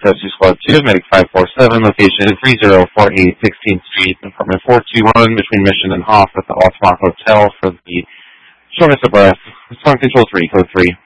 Rescue Squad 2, Medic 547, location 3048 16th Street, apartment 421, between Mission and Hoff at the Altamont Hotel for the shortness of breath. Respond Control 3, Code 3.